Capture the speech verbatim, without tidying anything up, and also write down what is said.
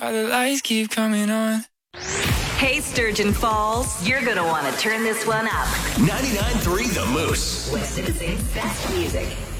Why the lights keep coming on. Hey, Sturgeon Falls, you're going to want to turn this one up. ninety-nine point three The Moose. West Insing's best music.